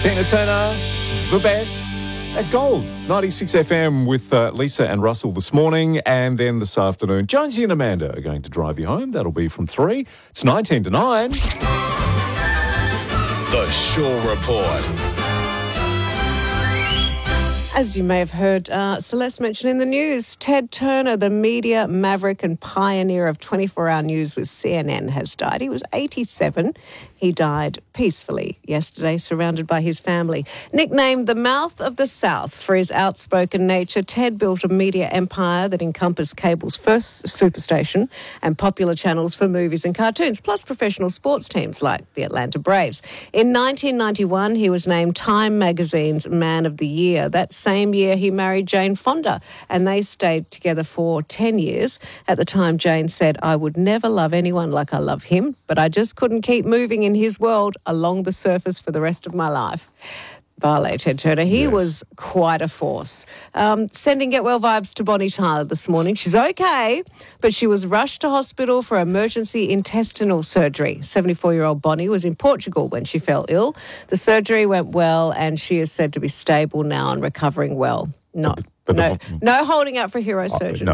Tina Turner, the best at Gold. 96 FM with Lisa and Russell this morning, and then this afternoon, Jonesy and Amanda are going to drive you home. That'll be from 3. It's 19 to 9. The Shaw Report. As you may have heard Celeste mention in the news, Ted Turner, the media maverick and pioneer of 24-hour news with CNN, has died. He was 87. He died peacefully yesterday, surrounded by his family. Nicknamed the Mouth of the South for his outspoken nature, Ted built a media empire that encompassed cable's first superstation and popular channels for movies and cartoons, plus professional sports teams like the Atlanta Braves. In 1991, he was named Time magazine's Man of the Year. That same year, he married Jane Fonda, and they stayed together for 10 years. At the time, Jane said, "I would never love anyone like I love him, but I just couldn't keep moving in his world along the surface for the rest of my life." Vale, Ted Turner. He was quite a force. Sending get well vibes to Bonnie Tyler this morning. She's okay, but she was rushed to hospital for emergency intestinal surgery. 74-year-old Bonnie was in Portugal when she fell ill. The surgery went well, and she is said to be stable now and recovering well. No holding out for hero surgeon.